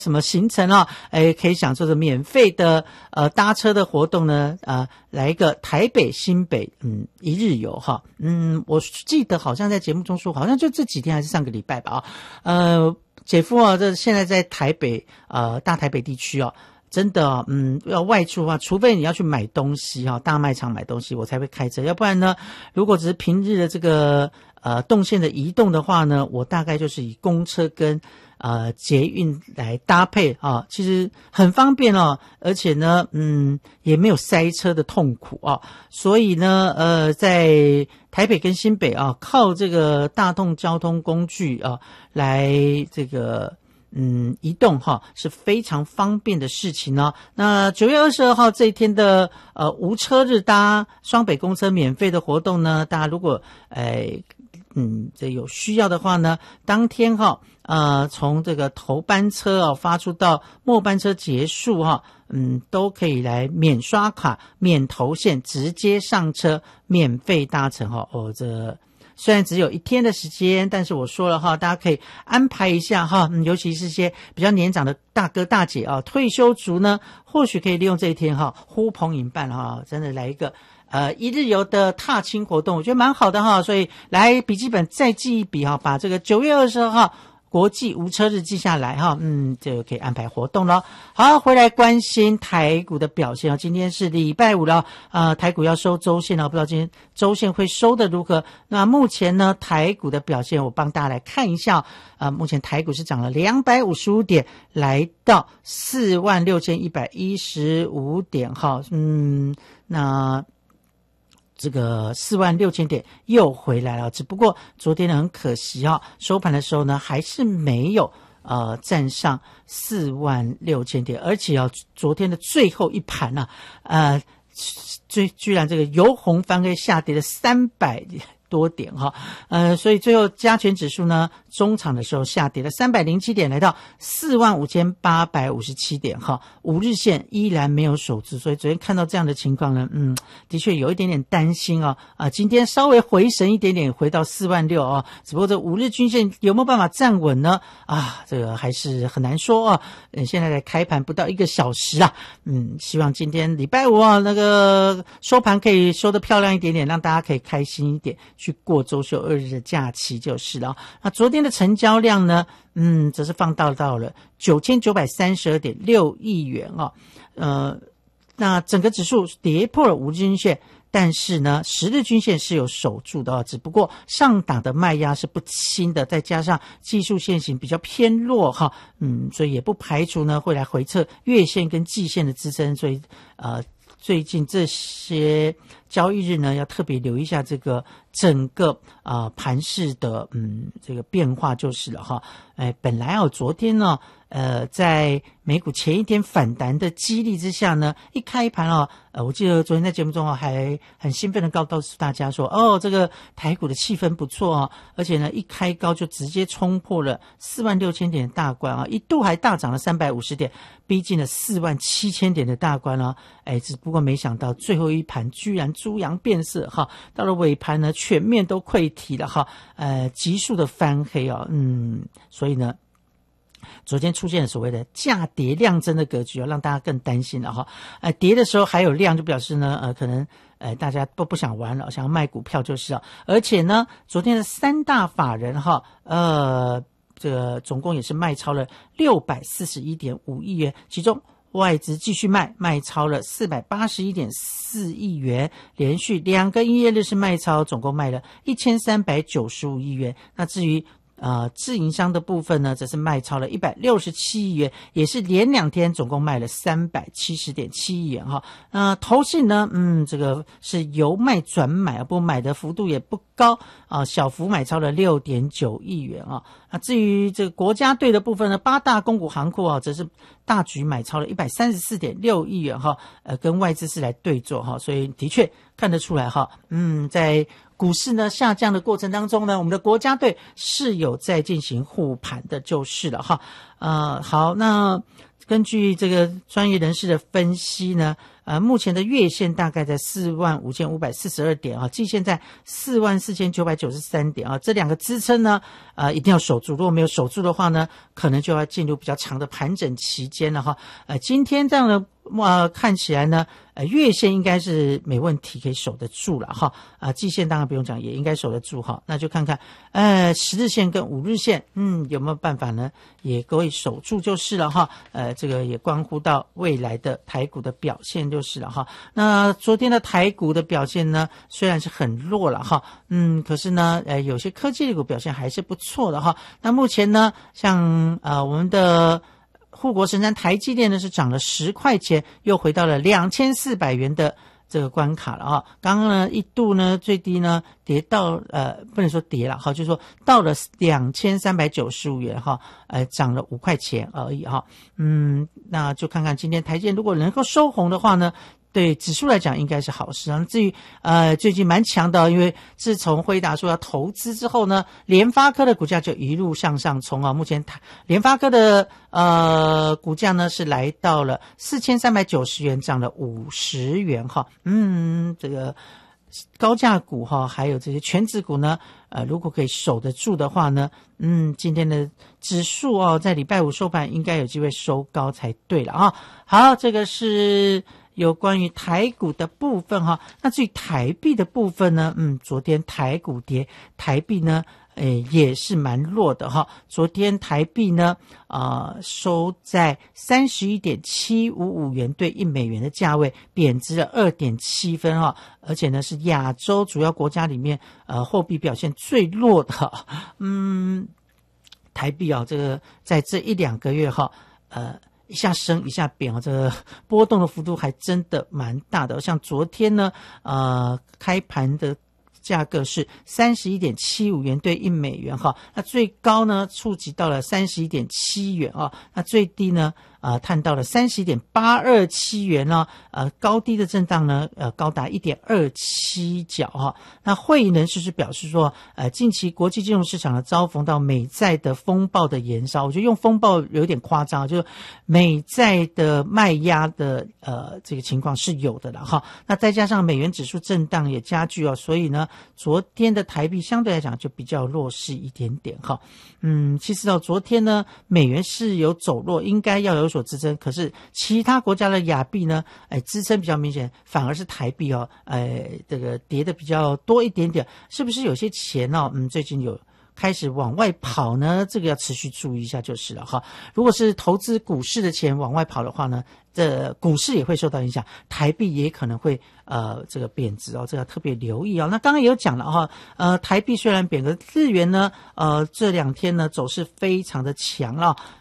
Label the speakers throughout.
Speaker 1: 什么行程啊？可以享受着免费的搭车的活动呢？来一个台北新北一日游哈。我记得好像在节目中说，好像就这几天还是上个礼拜吧姐夫啊，这现在在台北大台北地区真的要外出啊，除非你要去买东西大卖场买东西我才会开车，要不然呢，如果只是平日的这个动线的移动的话呢，我大概就是以公车跟捷运来搭配其实很方便而且呢也没有塞车的痛苦所以呢在台北跟新北靠这个大众交通工具来这个移动是非常方便的事情那9月22号这一天的无车日搭双北公车免费的活动呢，大家如果这有需要的话呢，当天从这个头班车发出到末班车结束都可以来免刷卡免投现直接上车免费搭乘这虽然只有1天的时间，但是我说了大家可以安排一下尤其是些比较年长的大哥大姐退休族呢，或许可以利用这一天呼朋引伴真的来一个一日游的踏青活动，我觉得蛮好的所以来笔记本再记一笔把这个9月22号国际无车日记下来就可以安排活动了。好，回来关心台股的表现今天是礼拜五了台股要收周线不知道今天周线会收的如何。那目前呢台股的表现我帮大家来看一下目前台股是涨了255点来到46115点那这个46000点又回来了，只不过昨天呢很可惜收盘的时候呢还是没有站上46000点，而且昨天的最后一盘居然这个由红翻黑下跌了300多点所以最后加权指数呢中场的时候下跌了307点来到45857点5日线依然没有守住，所以昨天看到这样的情况呢的确有一点点担心今天稍微回神一点点回到46000只不过这5日均线有没有办法站稳呢这个还是很难说现在在开盘不到1个小时希望今天礼拜五那个收盘可以收得漂亮一点点，让大家可以开心一点去过周休2日的假期就是了那昨天的成交量呢则是放到了9932.6亿元那整个指数跌破了5日均线，但是呢10日均线是有守住的只不过上档的卖压是不轻的，再加上技术线型比较偏弱所以也不排除呢会来回测月线跟季线的支撑，所以最近这些交易日呢要特别留意一下这个整个盘势的这个变化就是了本来昨天呢在美股前一天反弹的激励之下呢，一开盘我记得昨天在节目中还很兴奋的告诉大家说这个台股的气氛不错而且呢一开高就直接冲破了46000点的大关一度还大涨了350点，逼近了47000点的大关只不过没想到最后一盘居然猪羊变色到了尾盘呢全面都溃堤了急速的翻黑所以呢昨天出现了所谓的价跌量增的格局让大家更担心了跌的时候还有量就表示呢可能大家都不想玩了，想要卖股票就是而且呢昨天的3大法人这个总共也是卖超了641.5亿元，其中外资继续卖超了481.4亿元，连续2个营业日是卖超，总共卖了1395亿元。那至于自营商的部分呢则是卖超了167亿元，也是连2天总共卖了370.7亿元投信呢这个是由卖转买不过买的幅度也不高小幅买超了6.9亿元至于这个国家队的部分呢，8大公股行库则是大举买超了134.6亿元跟外资是来对做所以的确看得出来在股市呢下降的过程当中呢，我们的国家队是有在进行护盘的就是了好，那根据这个专业人士的分析呢目前的月线大概在45,542点啊，季线在44,993点啊，这两个支撑呢一定要守住，如果没有守住的话呢，可能就要进入比较长的盘整期间了哈。今天这样的看起来呢，月线应该是没问题，可以守得住了哈。季线当然不用讲，也应该守得住哈。那就看看10日线跟5日线，有没有办法呢，也可以守住就是了哈。这个也关乎到未来的台股的表现就是了哈。那昨天的台股的表现呢，虽然是很弱了哈，可是呢，有些科技股表现还是不错的哈。那目前呢，像我们的护国神山台积电呢是涨了10块钱，又回到了2400元的这个关卡了啊。刚刚呢一度呢最低呢跌到不能说跌了哈，就是说到了2395元哈，涨了5块钱而已哈。那就看看今天台积电如果能够收红的话呢，对指数来讲应该是好事啊。至于最近蛮强的，因为自从辉达说要投资之后呢，联发科的股价就一路向上冲啊。目前联发科的股价呢是来到了4390元，涨了50元哈。这个高价股哈，还有这些全指股呢，如果可以守得住的话呢，今天的指数在礼拜五收盘应该有机会收高才对了啊。好，这个是有关于台股的部分哈。那至于台币的部分呢，昨天台股跌，台币呢也是蛮弱的哈。昨天台币呢收在31.755元对1美元的价位，贬值了2.7分哈。而且呢是亚洲主要国家里面货币表现最弱的台币这个在这1-2个月哈一下升一下贬这个波动的幅度还真的蛮大的。像昨天呢开盘的价格是31.75元对1美元哈，那最高呢触及到了31.7元啊，那最低呢探到了31.827元呢，高低的震荡呢高达1.27角哈。那会议人士是表示说，近期国际金融市场呢遭逢到美债的风暴的延烧，我觉得用风暴有点夸张，就是美债的卖压的这个情况是有的了哈。那再加上美元指数震荡也加剧所以呢昨天的台币相对来讲就比较弱势一点点哈。其实到昨天呢美元是有走弱，应该要有所支撑，可是其他国家的亚币呢支撑比较明显，反而是台币这个跌的比较多一点点，是不是有些钱最近有开始往外跑呢？这个要持续注意一下就是了哈。如果是投资股市的钱往外跑的话呢，这股市也会受到影响，台币也可能会这个贬值这个要特别留意那刚刚也有讲了哈，台币虽然贬，可日元呢这2天呢走势非常的强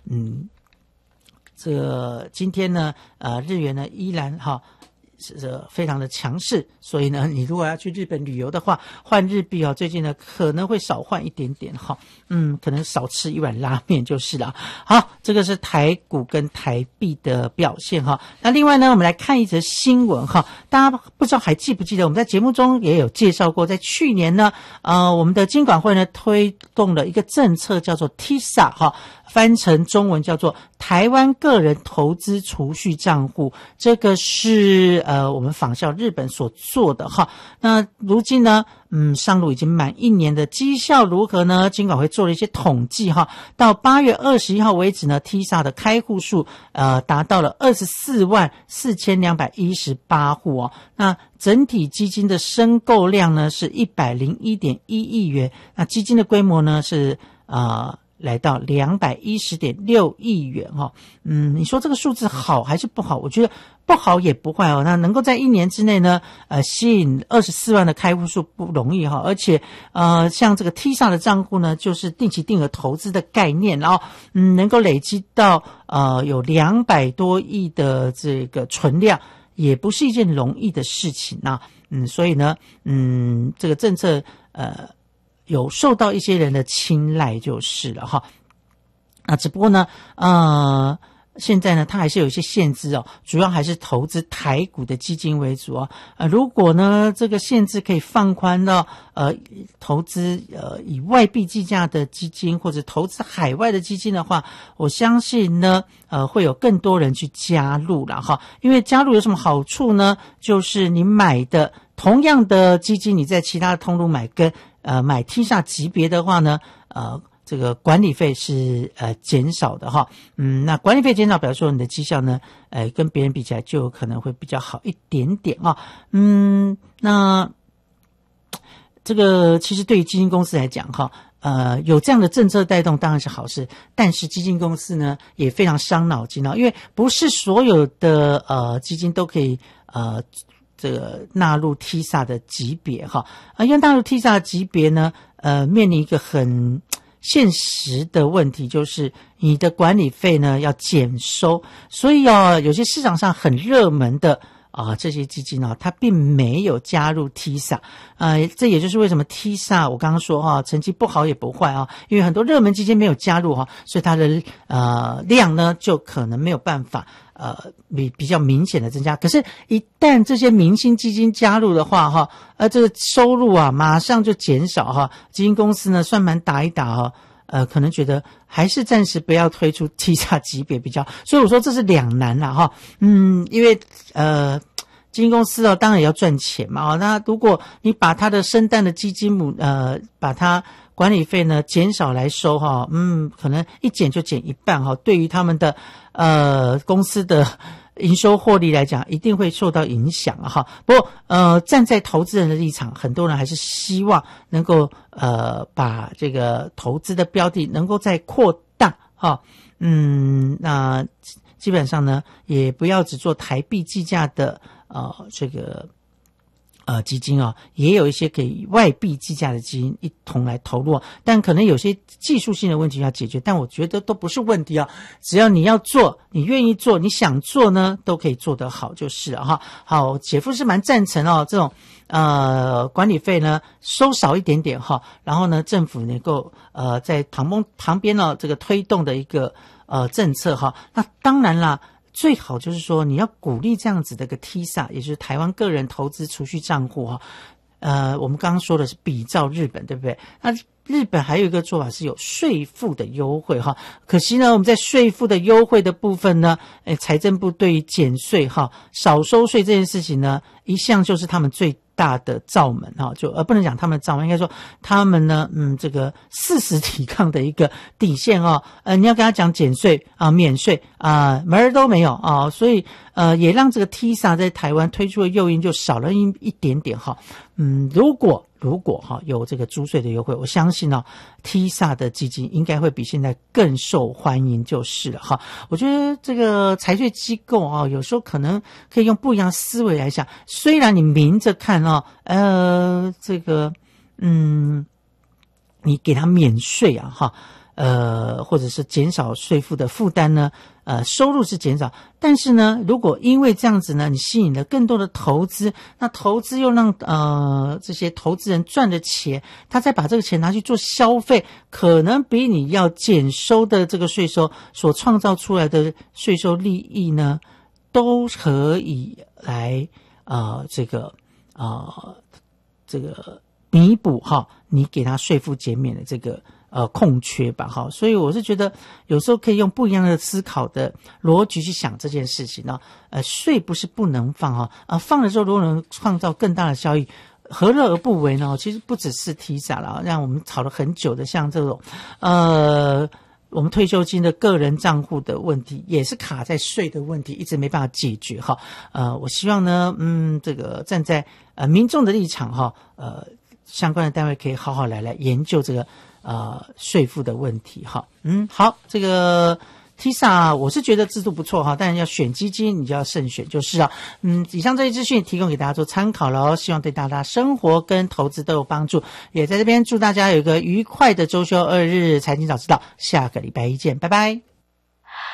Speaker 1: 这个今天呢日元呢依然是非常的强势，所以呢你如果要去日本旅游的话，换日币最近呢可能会少换一点点可能少吃一碗拉面就是了。好，这个是台股跟台币的表现那另外呢我们来看一则新闻大家不知道还记不记得我们在节目中也有介绍过，在去年呢我们的金管会呢推动了一个政策叫做 TISA 翻成中文叫做台湾个人投资储蓄账户，这个是我们仿效日本所做的那如今呢上路已经满1年的绩效如何呢？金管会做了一些统计到8月21号为止呢 TISA 的开户数达到了244218户那整体基金的申购量呢是101.1亿元，那基金的规模呢是来到210.6亿元你说这个数字好还是不好？我觉得不好也不坏那能够在1年之内呢吸引24万的开户数不容易而且像这个 TISA 的账户呢就是定期定额投资的概念，然后能够累积到有200多亿的这个存量，也不是一件容易的事情所以呢这个政策有受到一些人的青睐就是了只不过呢现在呢，它还是有一些限制哦，主要还是投资台股的基金为主哦。如果呢这个限制可以放宽到投资以外币计价的基金或者投资海外的基金的话，我相信呢会有更多人去加入了哈。因为加入有什么好处呢？就是你买的同样的基金，你在其他的通路买跟买 TISA 级别的话呢，这个管理费是减少的哈。那管理费减少表示说你的绩效呢跟别人比起来就有可能会比较好一点点啊。那这个其实对于基金公司来讲哈，有这样的政策带动当然是好事，但是基金公司呢也非常伤脑筋因为不是所有的基金都可以这个纳入 TISA 的级别哈。因为纳入 TISA 的级别呢面临一个很现实的问题，就是你的管理费呢要减收，所以有些市场上很热门的这些基金它并没有加入 TISA。这也就是为什么 TISA 我刚刚说成绩不好也不坏因为很多热门基金没有加入所以它的量呢就可能没有办法比较明显的增加。可是一旦这些明星基金加入的话这个收入马上就减少基金公司呢算盘打一打可能觉得还是暂时不要推出 TISA 级别比较，所以我说这是两难啦因为基金公司当然也要赚钱嘛那如果你把它的生蛋的基金母把它管理费呢减少来收可能一减就减一半对于他们的公司的营收获利来讲一定会受到影响不过站在投资人的立场，很多人还是希望能够把这个投资的标的能够再扩大那基本上呢也不要只做台币计价的这个基金也有一些可以外币计价的基金一同来投入但可能有些技术性的问题要解决，但我觉得都不是问题只要你要做，你愿意做，你想做呢都可以做得好就是了好，姐夫是蛮赞成这种管理费呢收少一点点然后呢政府能够在旁边这个推动的一个政策那当然啦，最好就是说你要鼓励这样子的一个 TISA， 也就是台湾个人投资储蓄账户我们刚刚说的是比照日本对不对？那日本还有一个做法是有税负的优惠可惜呢我们在税负的优惠的部分呢财政部对于减税少收税这件事情呢一向就是他们最大的罩门就不能讲他们的罩门，应该说他们呢这个誓死抵抗的一个底线你要跟他讲减税免税门儿都没有所以也让这个 TISA 在台湾推出的诱因就少了一点点如果有这个租税的优惠，我相信TISA 的基金应该会比现在更受欢迎就是了我觉得这个财税机构有时候可能可以用不一样的思维来想，虽然你明着看这个你给他免税或者是减少税负的负担呢收入是减少，但是呢如果因为这样子呢你吸引了更多的投资，那投资又让这些投资人赚的钱，他再把这个钱拿去做消费，可能比你要减收的这个税收所创造出来的税收利益呢都可以来这个弥补你给他税负减免的这个空缺吧所以我是觉得有时候可以用不一样的思考的逻辑去想这件事情税不是不能放放了之后如果能创造更大的效益，何乐而不为呢？其实不只是 TISA 了，让我们吵了很久的像这种我们退休金的个人账户的问题也是卡在税的问题，一直没办法解决我希望呢这个站在民众的立场相关的单位可以好好来研究这个税负的问题好，这个 TISA 我是觉得制度不错但要选基金你就要慎选就是以上这些资讯提供给大家做参考了希望对大家生活跟投资都有帮助，也在这边祝大家有一个愉快的周休2日，财经早知道下个礼拜一见，拜拜。